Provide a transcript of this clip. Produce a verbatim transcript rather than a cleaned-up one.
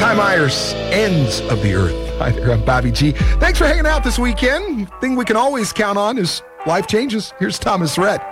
Ty Myers, Ends of the Earth. Hi there, I'm Bobby G. Thanks for hanging out this weekend. Thing we can always count on is life changes. Here's Thomas Rhett.